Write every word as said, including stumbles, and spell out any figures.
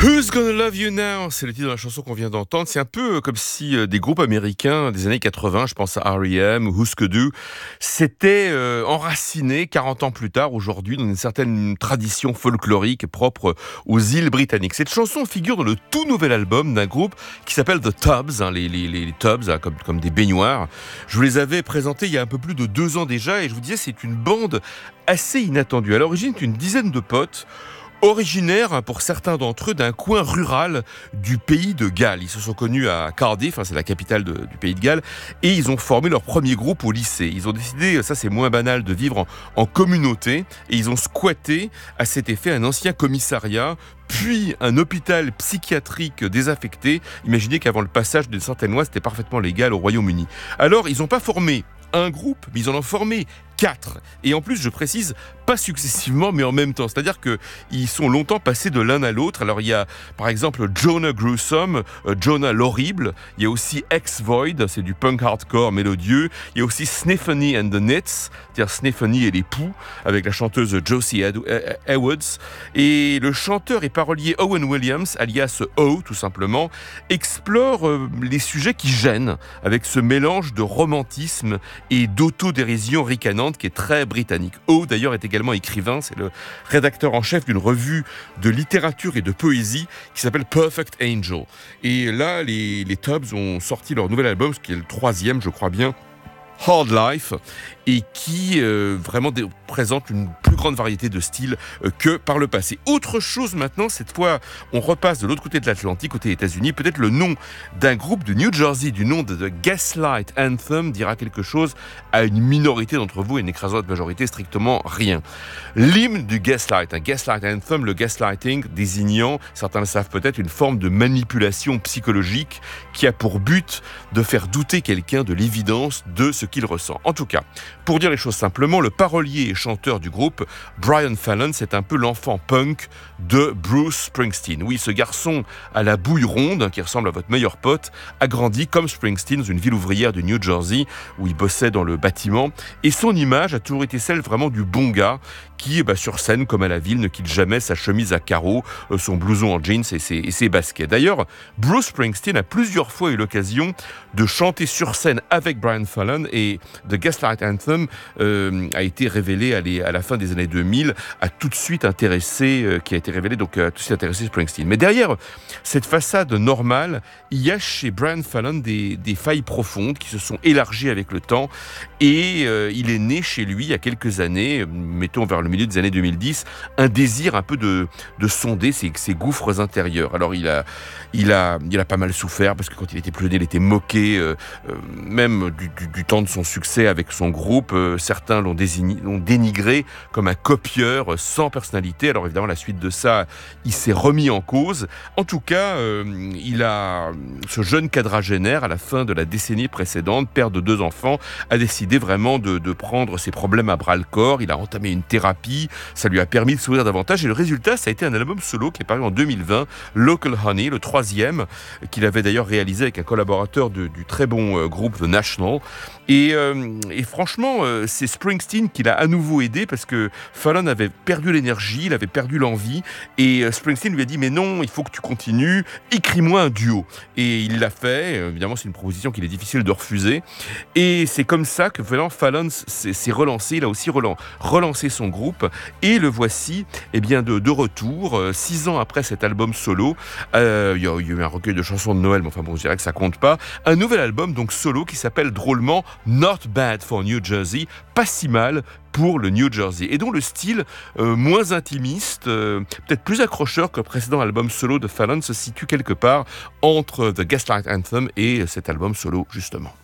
Who's Gonna Love You Now? C'est le titre de la chanson qu'on vient d'entendre. C'est un peu comme si euh, des groupes américains des années quatre-vingts, je pense à R E M ou Husker Du, s'étaient euh, enracinés quarante ans plus tard, aujourd'hui, dans une certaine tradition folklorique propre aux îles britanniques. Cette chanson figure dans le tout nouvel album d'un groupe qui s'appelle The Tubs, hein, les, les, les Tubs, hein, comme, comme des baignoires. Je vous les avais présentés il y a un peu plus de deux ans déjà, et je vous disais, c'est une bande assez inattendue. À l'origine, c'est une dizaine de potes, originaires, pour certains d'entre eux, d'un coin rural du pays de Galles. Ils se sont connus à Cardiff, hein, c'est la capitale de, du pays de Galles, et ils ont formé leur premier groupe au lycée. Ils ont décidé, ça c'est moins banal, de vivre en, en communauté, et ils ont squatté à cet effet un ancien commissariat, puis un hôpital psychiatrique désaffecté. Imaginez qu'avant le passage d'une certaine loi, c'était parfaitement légal au Royaume-Uni. Alors, ils n'ont pas formé un groupe, mais ils en ont formé quatre. Et en plus, je précise, pas successivement, mais en même temps. C'est-à-dire qu'ils sont longtemps passés de l'un à l'autre. Alors, il y a, par exemple, Jonah Gruesome, euh, Jonah l'horrible. Il y a aussi X-Void, c'est du punk hardcore mélodieux. Il y a aussi Sniffany and the Nits, c'est-à-dire Sniffany et les poux, avec la chanteuse Josie Edwards. Et le chanteur et parolier Owen Williams, alias O, tout simplement, explore euh, les sujets qui gênent, avec ce mélange de romantisme et d'autodérision ricanante qui est très britannique. O, d'ailleurs, est également écrivain. C'est le rédacteur en chef d'une revue de littérature et de poésie qui s'appelle Perfect Angel. Et là, les, les Tubs ont sorti leur nouvel album, ce qui est le troisième, je crois bien, Hard Life, et qui euh, vraiment dé- présente une plus grande variété de styles euh, que par le passé. Autre chose maintenant, cette fois, on repasse de l'autre côté de l'Atlantique, côté États-Unis. Peut-être le nom d'un groupe de New Jersey, du nom de The Gaslight Anthem, dira quelque chose à une minorité d'entre vous et une écrasante majorité, strictement rien. L'hymne du Gaslight, un Gaslight Anthem, le gaslighting désignant, certains le savent peut-être, une forme de manipulation psychologique qui a pour but de faire douter quelqu'un de l'évidence de ce qu'il ressent. En tout cas, pour dire les choses simplement, le parolier et chanteur du groupe, Brian Fallon, c'est un peu l'enfant punk de Bruce Springsteen. Oui, ce garçon à la bouille ronde, qui ressemble à votre meilleur pote, a grandi comme Springsteen dans une ville ouvrière du New Jersey, où il bossait dans le bâtiment. Et son image a toujours été celle vraiment du bon gars, qui, bah, sur scène, comme à la ville, ne quitte jamais sa chemise à carreaux, son blouson en jeans et ses, et ses baskets. D'ailleurs, Bruce Springsteen a plusieurs fois eu l'occasion de chanter sur scène avec Brian Fallon, et The Gaslight Anthem euh, a été révélé à, les, à la fin des années deux mille, a tout de suite intéressé, euh, qui a été révélé, donc a tout de suite intéressé Springsteen. Mais derrière cette façade normale, il y a chez Brian Fallon des, des failles profondes qui se sont élargies avec le temps, et euh, il est né chez lui il y a quelques années, mettons vers le milieu des années deux mille dix, un désir un peu de, de sonder ses, ses gouffres intérieurs. Alors il a, il, a, il a pas mal souffert, parce que quand il était plus jeune, il était moqué, euh, euh, même du, du, du temps de son succès avec son groupe. Euh, certains l'ont, désigné, l'ont dénigré comme un copieur sans personnalité. Alors évidemment, la suite de ça, il s'est remis en cause. En tout cas, euh, il a, ce jeune quadragénaire, à la fin de la décennie précédente, père de deux enfants, a décidé vraiment de, de prendre ses problèmes à bras-le-corps. Il a entamé une thérapie, ça lui a permis de s'ouvrir davantage, et le résultat, ça a été un album solo qui est paru en deux mille vingt, Local Honey, le troisième, qu'il avait d'ailleurs réalisé avec un collaborateur de, du très bon euh, groupe The National. Et, euh, et franchement, euh, c'est Springsteen qui l'a à nouveau aidé, parce que Fallon avait perdu l'énergie, il avait perdu l'envie, et euh, Springsteen lui a dit « Mais non, il faut que tu continues, écris-moi un duo ». Et il l'a fait. Évidemment, c'est une proposition qu'il est difficile de refuser, et c'est comme ça que Fallon s'est, s'est relancé. Il a aussi relan, relancé son groupe, et le voici eh bien, de, de retour, euh, six ans après cet album solo. Euh, il y a eu un recueil de chansons de Noël, mais enfin bon, je dirais que ça compte pas. Un nouvel album donc solo qui s'appelle drôlement Not Bad for New Jersey, pas si mal pour le New Jersey, et dont le style euh, moins intimiste, euh, peut-être plus accrocheur que le précédent album solo de Fallon, se situe quelque part entre The Gaslight Anthem et cet album solo justement.